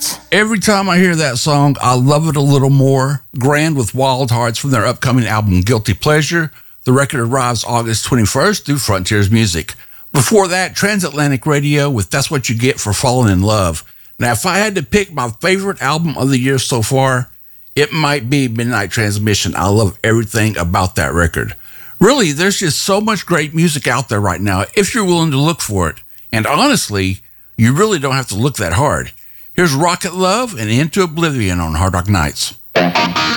Nights. Every time I hear that song, I love it a little more. Grand with Wild Hearts from their upcoming album Guilty Pleasure. The record arrives August 21st through Frontiers Music. Before that, Transatlantic Radio with That's What You Get for Falling in Love. Now, if I had to pick my favorite album of the year so far, it might be Midnight Transmission. I love everything about that record. Really, there's just so much great music out there right now if you're willing to look for it. And honestly, you really don't have to look that hard. Here's Rocket Love and Into Oblivion on Hard Rock Nights.